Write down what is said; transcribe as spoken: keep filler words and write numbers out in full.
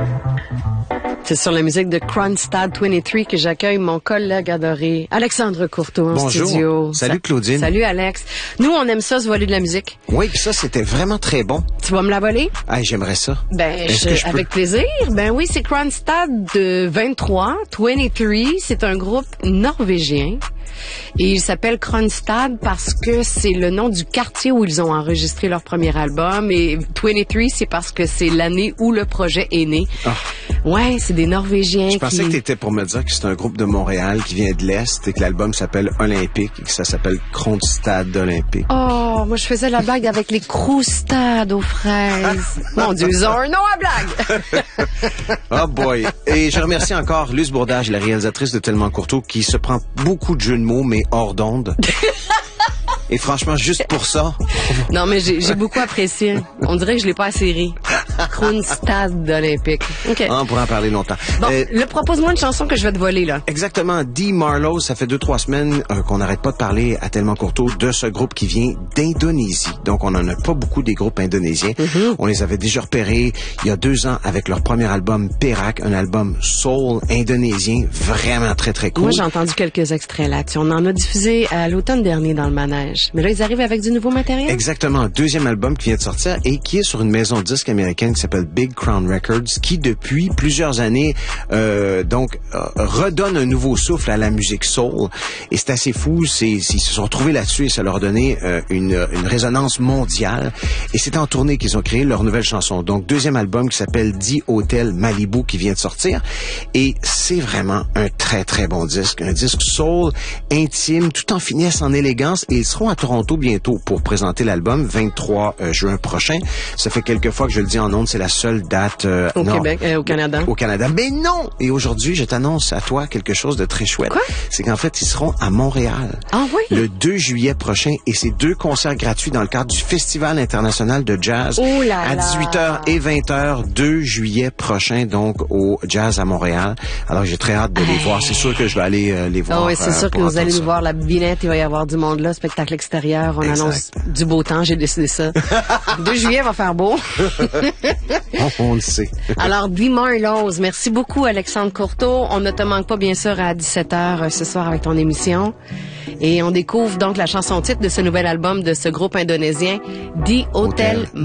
C'est sur la musique de Kronstadt vingt-trois que j'accueille mon collègue adoré, Alexandre Courteau en Bonjour. studio. Salut Claudine. Salut Alex. Nous, on aime ça, se voler de la musique. Oui, puis ça, c'était vraiment très bon. Tu vas me la voler? Ah, j'aimerais ça. Ben, Est-ce je- que je peux? avec plaisir. Ben oui, c'est Kronstadt de vingt-trois, vingt-trois. C'est un groupe norvégien. Et il s'appelle Kronstadt parce que c'est le nom du quartier où ils ont enregistré leur premier album. Et vingt-trois, c'est parce que c'est l'année où le projet est né. Ah. Ouais, c'est des Norvégiens Je pensais qui... que t'étais pour me dire que c'est un groupe de Montréal qui vient de l'Est et que l'album s'appelle Olympique et que ça s'appelle Kronstadt Olympique. Oh, moi je faisais la blague avec les croustades aux fraises. Mon Dieu, ils ont un nom à blague. Oh boy. Et je remercie encore Luce Bourdage, la réalisatrice de Tellement Courteau, qui se prend beaucoup de jeux de mots, mais hors d'onde. Et franchement, juste pour ça... Non, mais j'ai j'ai beaucoup apprécié. On dirait que je l'ai pas assez ri. Kronstadt olympique. OK. On pourra en parler longtemps. Bon, Euh, le propose-moi une chanson que je vais te voler, là. Exactement. Dee Marlowe, ça fait deux, trois semaines euh, qu'on n'arrête pas de parler à Tellement Courteau de ce groupe qui vient d'Indonésie. Donc, on n'en a pas beaucoup des groupes indonésiens. Mm-hmm. On les avait déjà repérés il y a deux ans avec leur premier album, Perak, un album soul indonésien, vraiment très, très cool. Moi, j'ai entendu quelques extraits là-dessus. On en a diffusé à l'automne dernier dans le manège. Mais là, ils arrivent avec du nouveau matériel? Exactement. Deuxième album qui vient de sortir et qui est sur une maison de disques américaine qui s'appelle Big Crown Records, qui depuis plusieurs années euh, donc euh, redonne un nouveau souffle à la musique soul. Et c'est assez fou. C'est, ils se sont retrouvés là-dessus et ça leur a donné euh, une, une résonance mondiale. Et c'est en tournée qu'ils ont créé leur nouvelle chanson. Donc deuxième album qui s'appelle The Hotel Malibu qui vient de sortir. Et c'est vraiment un très très bon disque. Un disque soul, intime, tout en finesse, en élégance. Et ils seront à Toronto bientôt pour présenter l'album, vingt-trois juin prochain. Ça fait quelques fois que je le dis en ondes, c'est la seule date euh, Au non, Québec, euh, au Canada. Au Canada. Mais non! Et aujourd'hui, je t'annonce à toi quelque chose de très chouette. Quoi? C'est qu'en fait, ils seront à Montréal. Ah oui? Le deux juillet prochain. Et c'est deux concerts gratuits dans le cadre du Festival international de jazz. Oh là à là. dix-huit heures et vingt heures, deux juillet prochain, donc au Jazz à Montréal. Alors, j'ai très hâte de les Hey. voir. C'est sûr que je vais aller euh, les voir. Ah oui, c'est euh, sûr que pour vous allez entendre nous ça. voir la binette, il va y avoir du monde là, spectacle extérieur, on Exact. annonce du beau temps, j'ai décidé ça. deux juillet va faire beau. On, on le sait. Alors, Dee Marlowe, merci beaucoup Alexandre Courteau. On ne te manque pas bien sûr à dix-sept heures ce soir avec ton émission. Et on découvre donc la chanson titre de ce nouvel album de ce groupe indonésien, The Hotel Hotel